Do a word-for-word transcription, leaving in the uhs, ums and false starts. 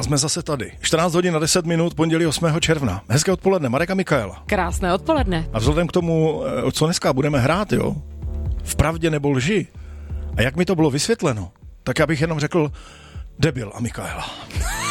A jsme zase tady. čtrnáct hodin a deset minut, pondělí osmého června. Hezké odpoledne, Marek a Michaela. Krásné odpoledne. A vzhledem k tomu, co dneska budeme hrát, jo, v pravdě nebo lži, a jak mi to bylo vysvětleno, tak já bych jenom řekl debil a Michaela.